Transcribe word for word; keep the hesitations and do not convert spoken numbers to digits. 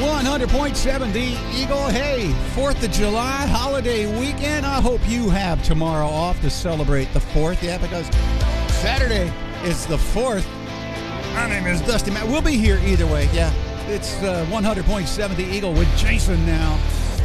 one hundred point seven The Eagle. Hey, fourth of July holiday weekend. I hope you have tomorrow off to celebrate the fourth. Yeah, because Saturday is the fourth. My name is Dusty Matt. We'll be here either way. Yeah, it's uh, one hundred point seven The Eagle with Jason now.